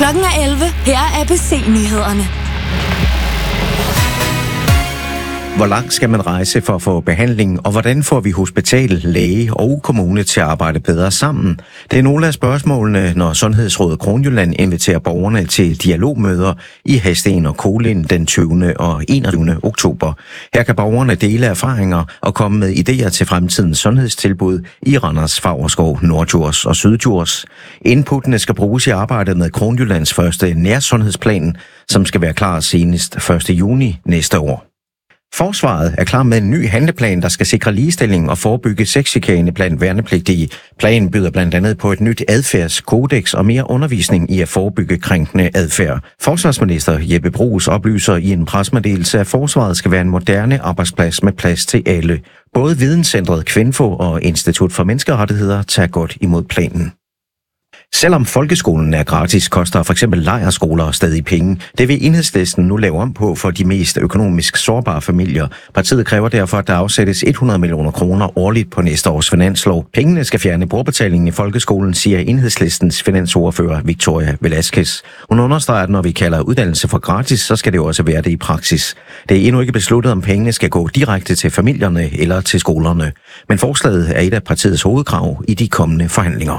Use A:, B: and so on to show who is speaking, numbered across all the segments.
A: Klokken er 11. Her er ABC-nyhederne.
B: Hvor langt skal man rejse for at få behandling, og hvordan får vi hospital, læge og kommune til at arbejde bedre sammen? Det er nogle af spørgsmålene, når Sundhedsrådet Kronjylland inviterer borgerne til dialogmøder i Hadsten og Kolind den 20. og 21. oktober. Her kan borgerne dele erfaringer og komme med idéer til fremtidens sundhedstilbud i Randers, Favrskov, Norddjurs og Syddjurs. Inputtene skal bruges i arbejdet med Kronjyllands første nærsundhedsplan, som skal være klar senest 1. juni næste år. Forsvaret er klar med en ny handleplan, der skal sikre ligestilling og forebygge sexchikane blandt værnepligtige. Planen byder blandt andet på et nyt adfærdskodex og mere undervisning i at forebygge krænkende adfærd. Forsvarsminister Jeppe Bruus oplyser i en pressemeddelelse, at forsvaret skal være en moderne arbejdsplads med plads til alle. Både Videnscentret Kvinfo og Institut for Menneskerettigheder tager godt imod planen. Selvom folkeskolen er gratis, koster for eksempel lejrskoler stadig penge. Det vil Enhedslisten nu lave om på for de mest økonomisk sårbare familier. Partiet kræver derfor, at der afsættes 100 millioner kroner årligt på næste års finanslov. Pengene skal fjerne brugerbetalingen i folkeskolen, siger Enhedslistens finansordfører Victoria Velasquez. Hun understreger, at når vi kalder uddannelse for gratis, så skal det også være det i praksis. Det er endnu ikke besluttet, om pengene skal gå direkte til familierne eller til skolerne. Men forslaget er et af partiets hovedkrav i de kommende forhandlinger.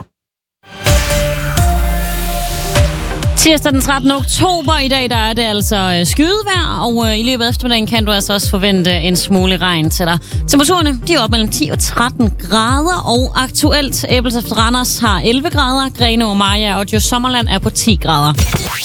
C: Tirsdag den 13. oktober i dag, der er det altså skydevejr, og i løbet af eftermiddagen kan du altså også forvente en smule regn til dig. Temperaturerne, de er op mellem 10 og 13 grader, og aktuelt Ebeltoft Randers har 11 grader, Grenaa, Mariager og Djursland er på 10 grader.